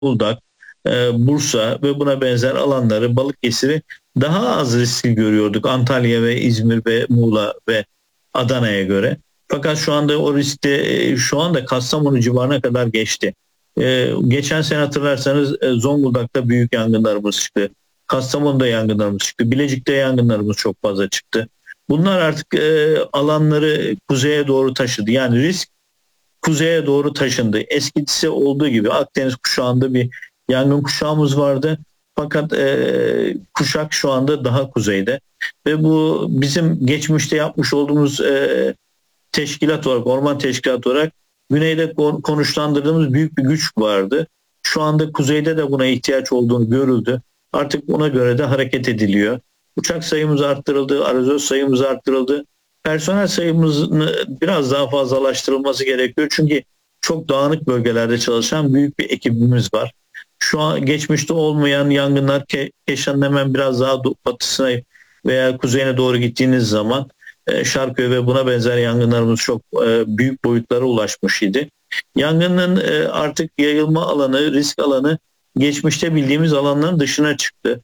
Zonguldak, Bursa ve buna benzer alanları, Balıkesir'i daha az riskli görüyorduk Antalya ve İzmir ve Muğla ve Adana'ya göre. Fakat şu anda o riskte şu anda Kastamonu civarına kadar geçti. Geçen sene hatırlarsanız Zonguldak'ta büyük yangınlarımız çıktı. Kastamonu'da yangınlarımız çıktı. Bilecik'te yangınlarımız çok fazla çıktı. Bunlar artık alanları kuzeye doğru taşıdı. Yani risk kuzeye doğru taşındı. Eskisi olduğu gibi Akdeniz kuşağında bir yangın kuşağımız vardı. Fakat kuşak şu anda daha kuzeyde. Ve bu bizim geçmişte yapmış olduğumuz teşkilat olarak, orman teşkilatı olarak güneyde konuşlandırdığımız büyük bir güç vardı. Şu anda kuzeyde de buna ihtiyaç olduğunu görüldü. Artık buna göre de hareket ediliyor. Uçak sayımız arttırıldı, aerozol sayımız arttırıldı. Personel sayımızın biraz daha fazlalaştırılması gerekiyor. Çünkü çok dağınık bölgelerde çalışan büyük bir ekibimiz var. Şu an geçmişte olmayan yangınlar Keşan'ın hemen biraz daha batısına veya kuzeyine doğru gittiğiniz zaman Şarköy ve buna benzer yangınlarımız çok büyük boyutlara ulaşmış idi. Yangının artık yayılma alanı, risk alanı geçmişte bildiğimiz alanların dışına çıktı.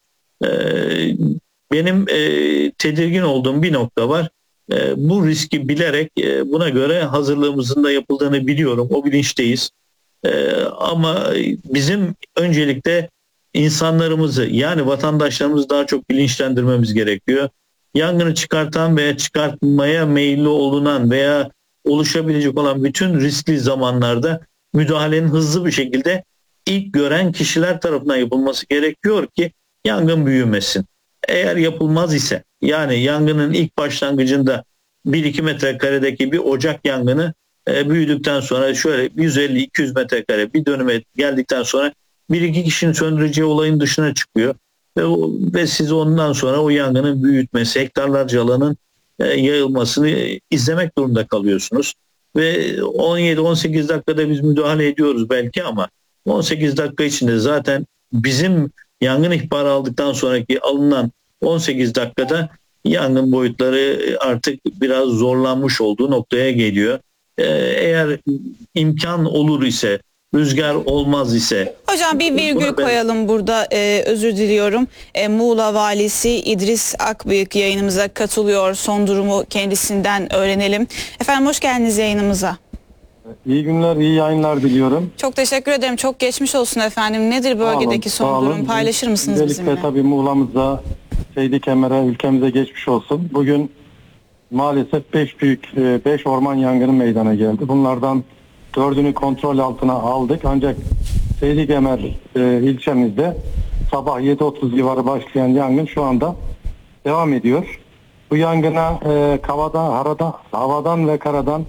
Benim tedirgin olduğum bir nokta var. Bu riski bilerek buna göre hazırlığımızın da yapıldığını biliyorum. O bilinçteyiz. Ama bizim öncelikle insanlarımızı yani vatandaşlarımızı daha çok bilinçlendirmemiz gerekiyor. Yangını çıkartan veya çıkartmaya meyilli olunan veya oluşabilecek olan bütün riskli zamanlarda müdahalenin hızlı bir şekilde ilk gören kişiler tarafından yapılması gerekiyor ki yangın büyümesin. Eğer yapılmaz ise yani yangının ilk başlangıcında 1-2 metrekaredeki bir ocak yangını büyüdükten sonra şöyle 150-200 metrekare bir dönüme geldikten sonra 1-2 kişinin söndüreceği olayın dışına çıkıyor. Ve siz ondan sonra o yangının büyütmesi, hektarlarca alanın yayılmasını izlemek durumunda kalıyorsunuz. Ve 17-18 dakikada biz müdahale ediyoruz belki ama 18 dakika içinde zaten bizim yangın ihbarı aldıktan sonraki alınan 18 dakikada yangın boyutları artık biraz zorlanmış olduğu noktaya geliyor. Eğer imkan olur ise, rüzgar olmaz ise... Hocam bir virgül koyalım burada, özür diliyorum. Muğla Valisi İdris Akbıyık yayınımıza katılıyor. Son durumu kendisinden öğrenelim. Efendim hoş geldiniz yayınımıza. İyi günler, iyi yayınlar diliyorum. Çok teşekkür ederim. Çok geçmiş olsun efendim. Nedir bölgedeki son durum? Paylaşır mısınız bizimle? Özellikle tabii Muğla'mıza, Seydi Kemer'e, ülkemize geçmiş olsun. Bugün maalesef 5 orman yangını meydana geldi. Bunlardan 4'ünü kontrol altına aldık. Ancak Seydi Kemer ilçemizde sabah 7:30 civarı başlayan yangın şu anda devam ediyor. Bu yangına havadan ve karadan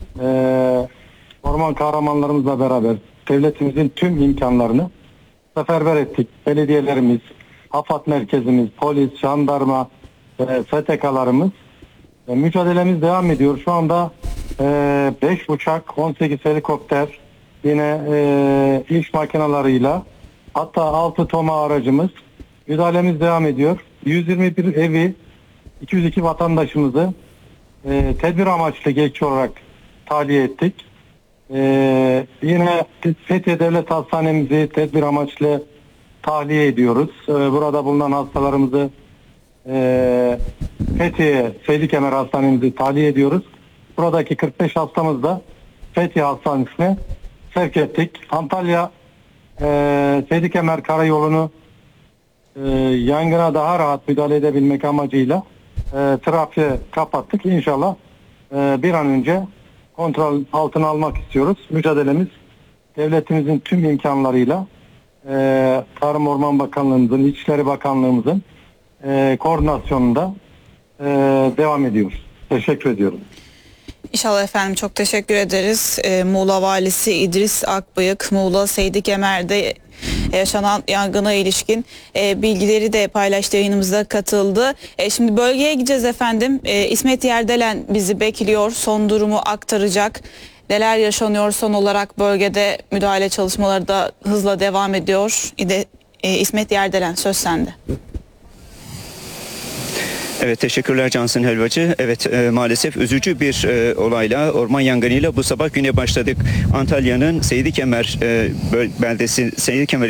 orman kahramanlarımızla beraber devletimizin tüm imkanlarını seferber ettik. Belediyelerimiz, AFAD merkezimiz, polis, jandarma, STK'larımız mücadelemiz devam ediyor. Şu anda 5 uçak, 18 helikopter, yine iş makinalarıyla, hatta 6 TOMA aracımız, müdahalemiz devam ediyor. 121 evi, 202 vatandaşımızı tedbir amaçlı geçici olarak tahliye ettik. Yine Fethiye Devlet Hastanemizi tedbir amaçlı tahliye ediyoruz. Burada bulunan hastalarımızı Fethiye Seydi Kemer Hastanemizi tahliye ediyoruz. Buradaki 45 hastamızı da Fethiye Hastanesi'ne sevk ettik. Antalya Seydi Kemer Karayolu'nu yangına daha rahat müdahale edebilmek amacıyla trafiğe kapattık. İnşallah bir an önce kontrol altına almak istiyoruz. Mücadelemiz devletimizin tüm imkanlarıyla Tarım Orman Bakanlığımızın, İçişleri Bakanlığımızın koordinasyonunda devam ediyor. Teşekkür ediyorum. İnşallah efendim, çok teşekkür ederiz. Muğla Valisi İdris Akbıyık, Muğla Seydi Kemer'de yaşanan yangına ilişkin bilgileri de paylaştı, yayınımıza katıldı. Şimdi bölgeye gideceğiz efendim. İsmet Yerdelen bizi bekliyor. Son durumu aktaracak. Neler yaşanıyor son olarak bölgede, müdahale çalışmaları da hızla devam ediyor. İsmet Yerdelen, söz sende. Evet, teşekkürler Cansın Helvacı. Evet, maalesef üzücü bir olayla, orman yangınıyla bu sabah güne başladık. Antalya'nın Seydikemer beldesi, Seydikemer